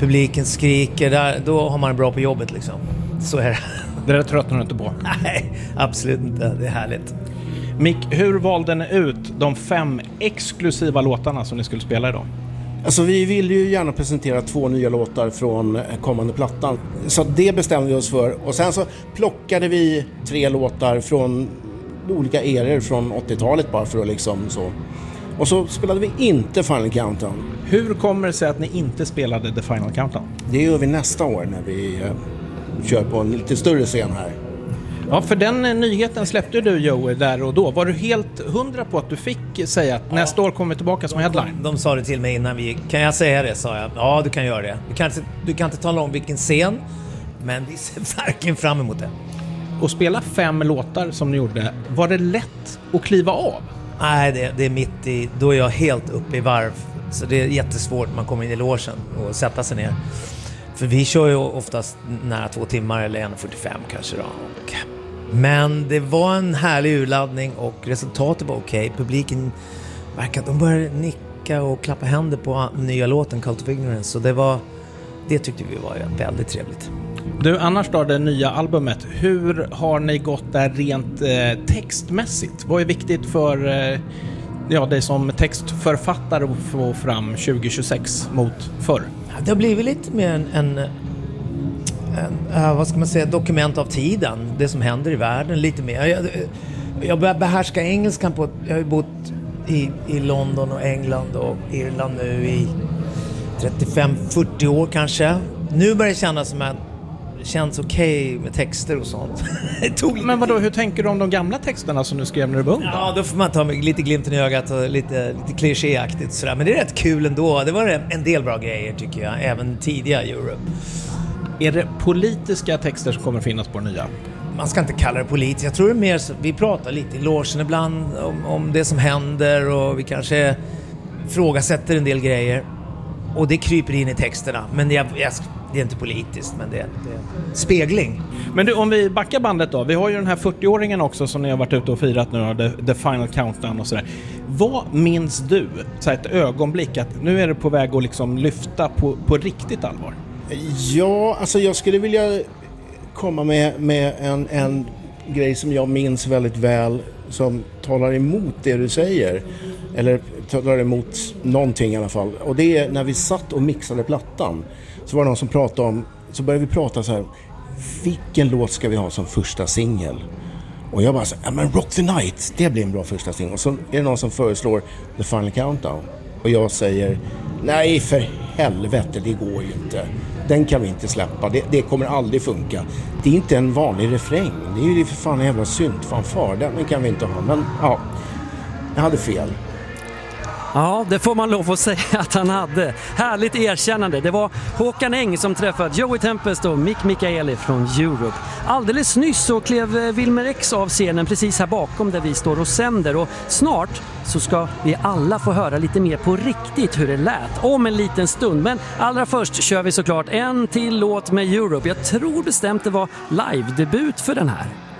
publiken skriker, då har man bra på jobbet liksom. Så är det. Det där tröttnar du inte på? Nej, absolut inte. Det är härligt. Mick, hur valde ni ut de 5 exklusiva låtarna som ni skulle spela idag? Alltså vi vill ju gärna presentera 2 nya låtar från kommande plattan. Så det bestämde vi oss för. Och sen så plockade vi 3 låtar från olika eror från 80-talet bara för att liksom så. Och så spelade vi inte Final Countdown. Hur kommer det sig att ni inte spelade The Final Countdown? Det gör vi nästa år när vi kör på en lite större scen här. Ja, för den nyheten släppte du, Joey, där och då. Var du helt 100 på att du fick säga att nästa år kommer vi tillbaka som headline? De sa det till mig innan vi... Kan jag säga det, sa jag. Ja, du kan göra det. Du kan inte tala om vilken scen, men vi ser verkligen fram emot det. Och spela 5 låtar som ni gjorde, var det lätt att kliva av? Nej, det är mitt i... Då är jag helt uppe i varv. Så det är jättesvårt när man kommer in i logen och sätta sig ner. För vi kör ju oftast nära 2 timmar eller 1:45 kanske då. Men det var en härlig urladdning och resultatet var okej. Publiken verkade, de började nicka och klappa händer på nya låten Cult of Ignorance. Så det tyckte vi var väldigt trevligt. Du, annars då, det nya albumet, hur har ni gått där rent textmässigt? Vad är viktigt för dig som textförfattare att få fram 2026 mot förr? Det har blivit lite mer vad ska man säga, dokument av tiden, det som händer i världen lite mer. Jag börjar behärska engelskan jag har ju bott i London och England och Irland nu i 35-40 år kanske. Nu börjar det kännas som att det känns okej med texter och sånt. Men vadå, hur tänker du om de gamla texterna som du skrev när du var ung? Ja, då får man ta med lite glimten i ögat och lite klichéaktigt sådär. Men det är rätt kul ändå. Det var en del bra grejer tycker jag, även tidiga Europe. Är det politiska texter som kommer finnas på nya? Man ska inte kalla det politiskt. Jag tror det är mer så, vi pratar lite i logen ibland om det som händer och vi kanske ifrågasätter en del grejer. Och det kryper in i texterna. Men det är inte politiskt, men det är spegling. Men du, om vi backar bandet då. Vi har ju den här 40-åringen också som ni har varit ute och firat nu, The Final Countdown och sådär. Vad minns du, så ett ögonblick, att nu är det på väg att liksom lyfta på riktigt allvar? Ja, alltså jag skulle vilja komma med en grej som jag minns väldigt väl, som talar emot det du säger. Eller talar emot någonting i alla fall. Och det är när vi satt och mixade plattan. Så var det någon som pratade om, så började vi prata så här: vilken låt ska vi ha som första singel? Och jag bara så här, men Rock the Night, det blir en bra första singel. Och så är det någon som föreslår The Final Countdown. Och jag säger, nej för helvete, det går ju inte. Den kan vi inte släppa, det kommer aldrig funka. Det är inte en vanlig refräng, det är ju för fan en jävla syntfanfar. Den kan vi inte ha, men ja, jag hade fel. Ja, det får man lov att säga att han hade. Härligt erkännande. Det var Håkan Eng som träffade Joey Tempest och Mick Mikaeli från Europe. Alldeles nyss så klev Wilmer X av scenen precis här bakom där vi står och sänder. Och snart så ska vi alla få höra lite mer på riktigt hur det lät om en liten stund. Men allra först kör vi såklart en till låt med Europe. Jag tror bestämt det var live-debut för den här.